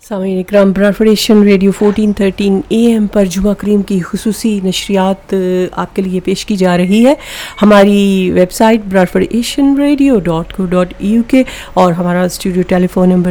سامعین اکرام، براڈفیشن radio 1413 AM پر جمعہ کریم کی خصوصی نشریات آپ کے لیے پیش کی جا رہی ہے. ہماری ویب سائٹ broadfordasianradio.co.uk اور ہمارا اسٹوڈیو ٹیلی فون نمبر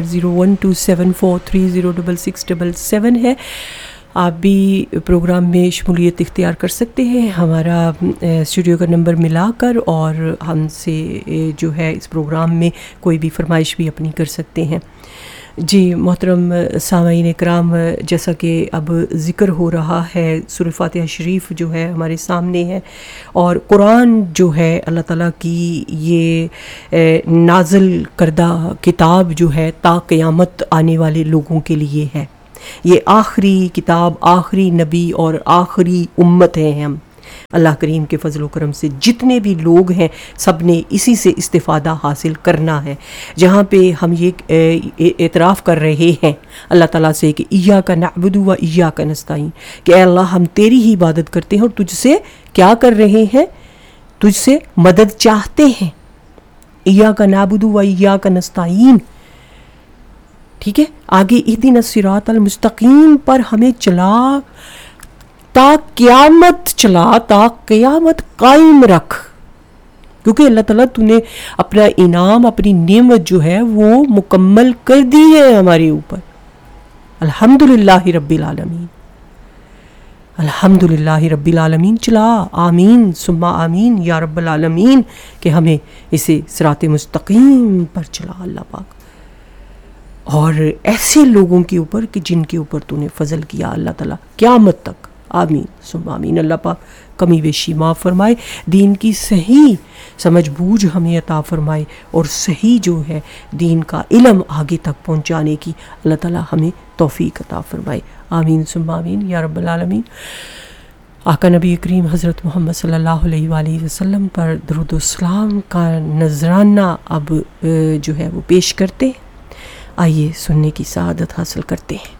0127430667 ہے. آپ بھی پروگرام میں شمولیت اختیار کر سکتے ہیں ہمارا اسٹوڈیو کا نمبر ملا کر، اور ہم سے جو ہے اس پروگرام میں کوئی بھی فرمائش بھی اپنی کر سکتے ہیں. جی محترم سامعین اکرام، جیسا کہ اب ذکر ہو رہا ہے، سورہ فاتحہ شریف جو ہے ہمارے سامنے ہے، اور قرآن جو ہے اللہ تعالیٰ کی یہ نازل کردہ کتاب جو ہے تا قیامت آنے والے لوگوں کے لیے ہے. یہ آخری کتاب، آخری نبی اور آخری امت ہیں. ہم اللہ کریم کے فضل و کرم سے جتنے بھی لوگ ہیں سب نے اسی سے استفادہ حاصل کرنا ہے. جہاں پہ ہم یہ اعتراف کر رہے ہیں اللہ تعالیٰ سے کہ ایاک نعبد و ایاک نستعین، کہ اے اللہ ہم تیری ہی عبادت کرتے ہیں اور تجھ سے کیا کر رہے ہیں؟ تجھ سے مدد چاہتے ہیں. ایاک نعبد و ایاک نستعین، ٹھیک ہے. آگے اہدنا الصراط المستقیم پر ہمیں چلا، تا قیامت چلا، تا قیامت قائم رکھ، کیونکہ اللہ تعالیٰ تو نے اپنا انعام، اپنی نعمت جو ہے وہ مکمل کر دی ہے ہمارے اوپر. الحمدللہ رب العالمین، الحمدللہ رب العالمین. چلا، آمین ثم آمین یا رب العالمین، کہ ہمیں اسے صراط مستقیم پر چلا اللہ پاک، اور ایسے لوگوں کے اوپر کہ جن کے اوپر تو نے فضل کیا اللہ تعالیٰ قیامت تک. آمین ثم آمین. اللہ پاک کمی بیشی معاف فرمائے، دین کی صحیح سمجھ بوجھ ہمیں عطا فرمائے، اور صحیح جو ہے دین کا علم آگے تک پہنچانے کی اللہ تعالیٰ ہمیں توفیق عطا فرمائے. آمین ثم آمین یا رب العالمین. آقا نبی کریم حضرت محمد صلی اللہ علیہ وآلہ وسلم پر درود و سلام کا نذرانہ اب جو ہے وہ پیش کرتے ہیں. آئیے سننے کی سعادت حاصل کرتے ہیں.